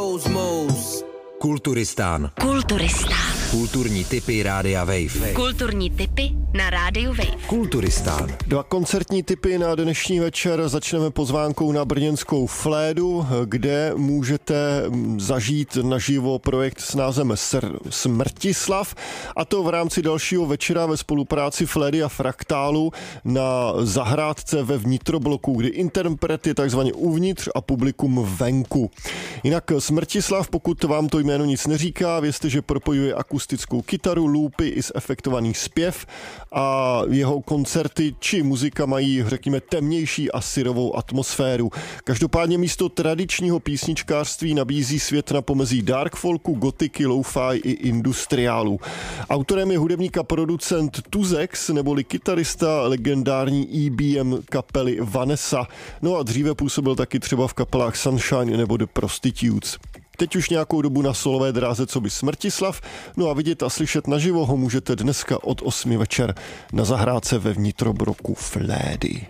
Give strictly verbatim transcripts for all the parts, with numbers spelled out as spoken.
Cosmos. Kulturistán. Kulturistán. Kulturní tipy Rádia Wave. Kulturní tipy na Rádiu Wave. Kulturistán. Dva koncertní tipy na dnešní večer. Začneme pozvánkou na brněnskou Flédu, kde můžete zažít naživo projekt s názvem Smrtislav, a to v rámci dalšího večera ve spolupráci Flédy a Fraktálu na zahrádce ve vnitrobloku, kdy interpret je takzvaně uvnitř a publikum venku. Jinak Smrtislav, pokud vám to jméno nic neříká, vězte, že propojuje akustickou kytaru, loopy i zefektovaný zpěv a jeho koncerty či muzika mají, řekněme, temnější a syrovou atmosféru. Každopádně místo tradičního písničkářství nabízí svět na pomezí dark folku, gotiky, lo-fi i industriálu. Autorem je hudebník a producent Tuzex, neboli kytarista legendární E B M kapely Vanessa. No a dříve působil taky třeba v kapelách Sunshine nebo The Prostitutes. Teď už nějakou dobu na solové dráze coby Smrtislav, no a vidět a slyšet naživo ho můžete dneska od osmi večer na zahrádce ve vnitrobloku Flédy.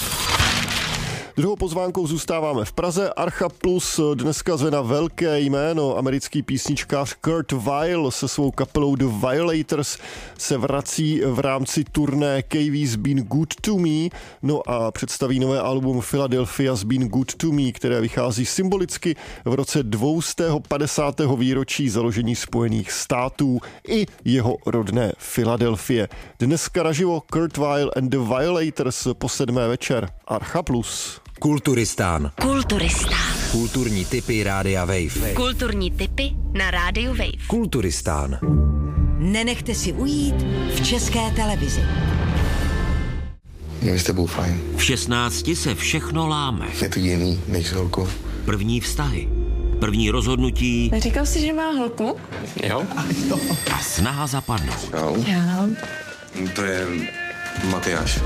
Druhou pozvánkou zůstáváme v Praze. Archa Plus dneska zve na velké jméno. Americký písničkář Kurt Vile se svou kapelou The Violators se vrací v rámci turné K V's Been Good to Me, no a představí nové album Philadelphia's Been Good to Me, které vychází symbolicky v roce dvě stě padesátého výročí založení Spojených států i jeho rodné Filadelfie. Dneska naživo Kurt Vile and The Violators po sedmé večer. Archa Plus. Kulturistán. Kulturistán. Kulturní tipy Rádia Wave. Kulturní tipy na Rádiu Wave. Kulturistán. Nenechte si ujít v České televizi. Je mi s tebou fajn. V šestnácti se všechno láme. Je to jiný než s holkou. První vztahy. První rozhodnutí. Neříkal jsi, že má holku? Jo. A snaha zapadnout. Jo. Já. To je Matyáš.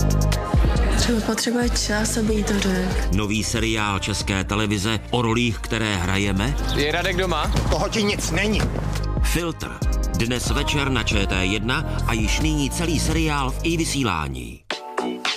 Třeba potřebuje čas, aby jí to řekl. Nový seriál České televize o rolích, které hrajeme. Je Radek doma? Toho ti nic není. Filtr. Dnes večer na Č T jedna a již nyní celý seriál v i vysílání.